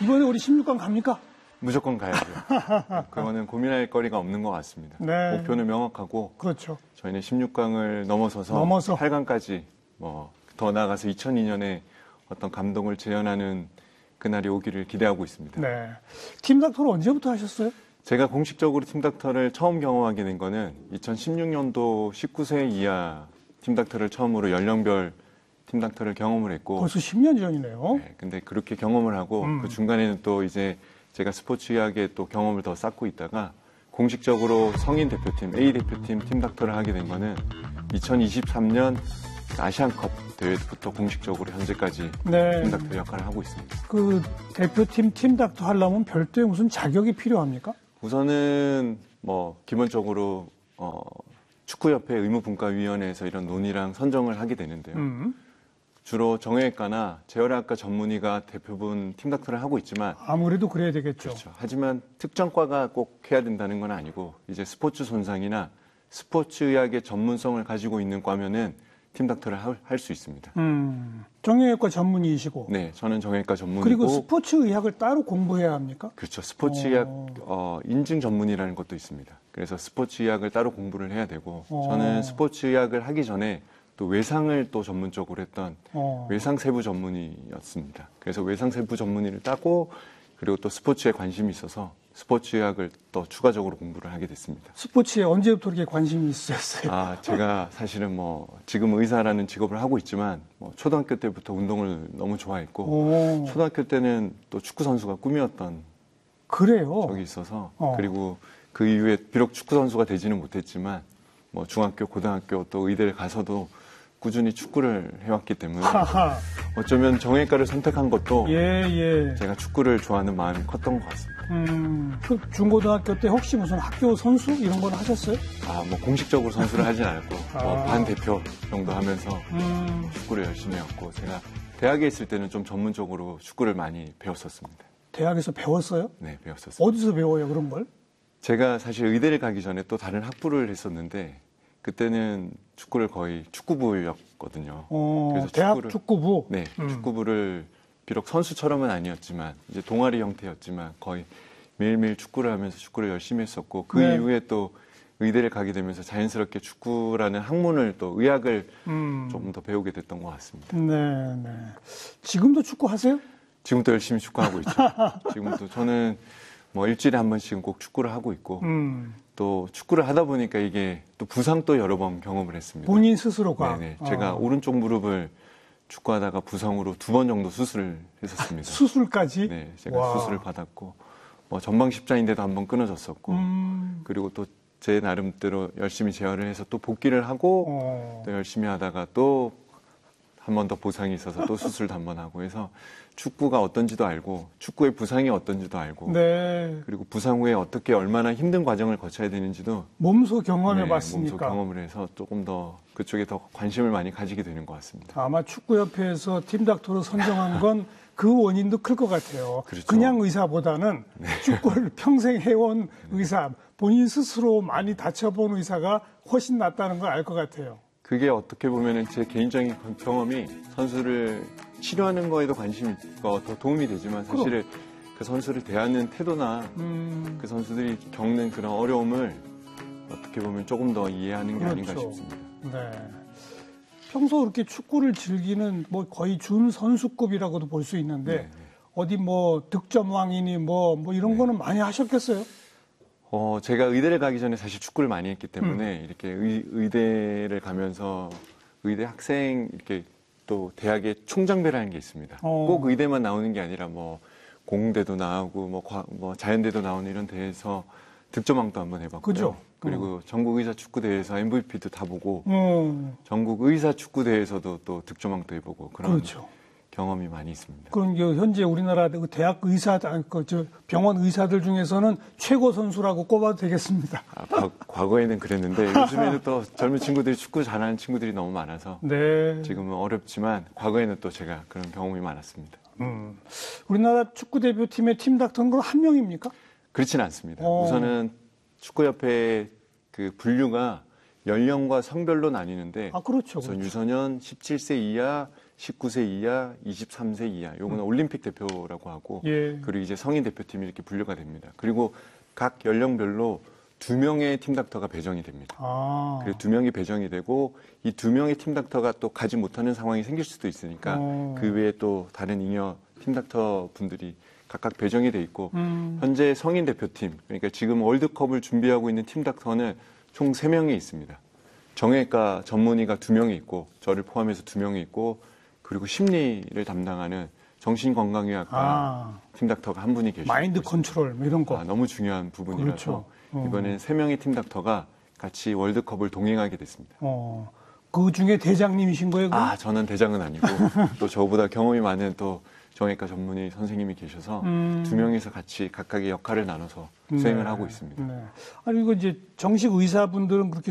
이번에 우리 16강 갑니까? 무조건 가야죠. 그거는 고민할 거리가 없는 것 같습니다. 네. 목표는 명확하고 그렇죠. 저희는 16강을 넘어서서 8강까지 더 나아가서 2002년에 어떤 감동을 재현하는 그날이 오기를 기대하고 있습니다. 네. 팀닥터를 언제부터 하셨어요? 제가 공식적으로 팀닥터를 처음 경험하게 된 거는 2016년도 19세 이하 팀닥터를 처음으로 연령별 팀닥터를 경험을 했고 벌써 10년 전이네요. 네, 근데 그렇게 경험을 하고 그 중간에는 또 이제 제가 스포츠 의학에 또 경험을 더 쌓고 있다가 공식적으로 성인 대표팀, A 대표팀 팀닥터를 하게 된 거는 2023년 아시안컵 대회부터 공식적으로 현재까지 네. 팀닥터 역할을 하고 있습니다. 그 대표팀 팀닥터 하려면 별도의 무슨 자격이 필요합니까? 우선은 기본적으로 축구협회 의무분과위원회에서 이런 논의랑 선정을 하게 되는데요. 주로 정형외과나 재활의학과 전문의가 대부분 팀닥터를 하고 있지만 아무래도 그래야 되겠죠. 그렇죠. 하지만 특정과가 꼭 해야 된다는 건 아니고 이제 스포츠 손상이나 스포츠 의학의 전문성을 가지고 있는 과면은 팀닥터를 할 수 있습니다. 정형외과 전문의이시고. 네, 저는 정형외과 전문의고. 그리고 스포츠 의학을 따로 공부해야 합니까? 그렇죠. 스포츠 의학 인증 전문의라는 것도 있습니다. 그래서 스포츠 의학을 따로 공부를 해야 되고 저는 스포츠 의학을 하기 전에 또 외상을 또 전문적으로 했던 외상 세부 전문의였습니다. 그래서 외상 세부 전문의를 따고 그리고 또 스포츠에 관심이 있어서 스포츠 의학을 또 추가적으로 공부를 하게 됐습니다. 스포츠에 언제부터 그렇게 관심이 있으셨어요? 제가 사실은 지금 의사라는 직업을 하고 있지만 초등학교 때부터 운동을 너무 좋아했고 초등학교 때는 또 축구 선수가 꿈이었던 그래요? 적이 있어서 그리고 그 이후에 비록 축구 선수가 되지는 못했지만 중학교, 고등학교 또 의대를 가서도 꾸준히 축구를 해왔기 때문에 어쩌면 정형외과를 선택한 것도 제가 축구를 좋아하는 마음이 컸던 것 같습니다. 그 중고등학교 때 혹시 무슨 학교 선수 이런 건 하셨어요? 공식적으로 선수를 하진 않았고 반 대표 정도 하면서 축구를 열심히 했고 제가 대학에 있을 때는 좀 전문적으로 축구를 많이 배웠었습니다. 대학에서 배웠어요? 네, 배웠었습니다. 어디서 배워요 그런 걸? 제가 사실 의대를 가기 전에 또 다른 학부를 했었는데 그때는 축구를 거의 축구부였거든요. 그래서 대학 축구부? 네, 축구부를 비록 선수처럼은 아니었지만 이제 동아리 형태였지만 거의 매일매일 축구를 하면서 축구를 열심히 했었고 그 이후에 또 의대를 가게 되면서 자연스럽게 축구라는 학문을 또 의학을 조금 더 배우게 됐던 것 같습니다. 네, 네. 지금도 축구 하세요? 지금도 열심히 축구하고 있죠. 지금도 저는 일주일에 한 번씩은 꼭 축구를 하고 있고 또 축구를 하다 보니까 이게 또 부상도 여러 번 경험을 했습니다. 본인 스스로가? 네네. 제가 오른쪽 무릎을 축구하다가 부상으로 2번 정도 수술을 했었습니다. 수술까지? 네, 제가 수술을 받았고 전방 십자인대도 한 번 끊어졌었고 그리고 또 제 나름대로 열심히 재활을 해서 또 복귀를 하고 또 열심히 하다가 또 한 번 더 보상이 있어서 또 수술도 한 번 하고 해서 축구가 어떤지도 알고 축구의 부상이 어떤지도 알고 그리고 부상 후에 어떻게 얼마나 힘든 과정을 거쳐야 되는지도 몸소 경험해 봤으니까 몸소 경험을 해서 조금 더 그쪽에 더 관심을 많이 가지게 되는 것 같습니다. 아마 축구협회에서 팀닥터로 선정한 건 그 원인도 클 것 같아요. 그렇죠. 그냥 의사보다는 축구를 평생 해온 의사, 본인 스스로 많이 다쳐본 의사가 훨씬 낫다는 걸 알 것 같아요. 그게 어떻게 보면은 제 개인적인 경험이 선수를 치료하는 거에도 관심이 더 도움이 되지만 사실은 그 선수를 대하는 태도나 그 선수들이 겪는 그런 어려움을 어떻게 보면 조금 더 이해하는 게 아닌가 싶습니다. 네. 평소 그렇게 축구를 즐기는 거의 준 선수급이라고도 볼 수 있는데 어디 득점왕이니 이런 거는 많이 하셨겠어요? 제가 의대를 가기 전에 사실 축구를 많이 했기 때문에 이렇게 의대를 가면서 의대 학생 이렇게 또 대학에 총장배라는 게 있습니다. 꼭 의대만 나오는 게 아니라 공대도 나오고 자연대도 나오는 이런 대회에서 득점왕도 한번 해봤고요. 그죠? 그리고 전국 의사 축구 대회에서 MVP도 다 보고 전국 의사 축구 대회에서도 또 득점왕도 해보고 그런 경험이 많이 있습니다. 그럼 현재 우리나라 대학 의사, 병원 의사들 중에서는 최고 선수라고 꼽아도 되겠습니다. 과거에는 그랬는데 요즘에는 또 젊은 친구들이 축구 잘하는 친구들이 너무 많아서 지금은 어렵지만 과거에는 또 제가 그런 경험이 많았습니다. 우리나라 축구 대표팀의 팀닥터는 그럼 한 명입니까? 그렇지는 않습니다. 우선은 축구협회 그 분류가 연령과 성별로 나뉘는데 그렇죠. 우선 유소년 17세 이하 19세 이하, 23세 이하, 요거는 올림픽 대표라고 하고, 예. 그리고 이제 성인 대표팀이 이렇게 분류가 됩니다. 그리고 각 연령별로 2명의 팀 닥터가 배정이 됩니다. 그리고 2명이 배정이 되고, 이 2명의 팀 닥터가 또 가지 못하는 상황이 생길 수도 있으니까, 그 외에 또 다른 잉여 팀 닥터 분들이 각각 배정이 돼 있고, 현재 성인 대표팀, 그러니까 지금 월드컵을 준비하고 있는 팀 닥터는 총 3명이 있습니다. 정형외과 전문의가 2명이 있고, 저를 포함해서 2명이 있고, 그리고 심리를 담당하는 정신건강의학과 팀 닥터가 한 분이 계시고, 마인드 컨트롤 뭐 이런 거. 너무 중요한 부분이라서 그렇죠. 이번엔 3명의 팀 닥터가 같이 월드컵을 동행하게 됐습니다. 그 중에 대장님이신 거예요? 그럼? 저는 대장은 아니고 또 저보다 경험이 많은 또 정형외과 전문의 선생님이 계셔서 2명이서 같이 각각의 역할을 나눠서 수행을 하고 있습니다. 네. 아니 이거 이제 정식 의사분들은 그렇게